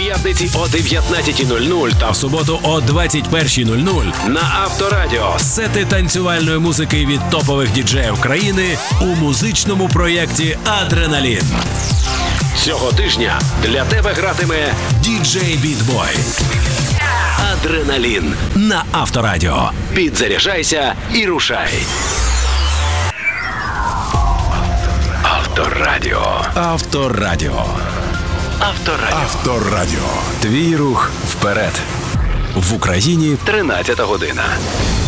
щоп'ятниці о 19:00 та в суботу о 21:00 на Авторадіо. Сети танцювальної музики від топових діджеїв країни у музичному проєкті «Адреналін». Цього тижня для тебе гратиме діджей Бітбой. «Адреналін» на Авторадіо. Підзаряджайся і рушай. Авторадіо. Авторадіо. Авторадіо. Авторадіо. Твій рух вперед. В Україні 13 година.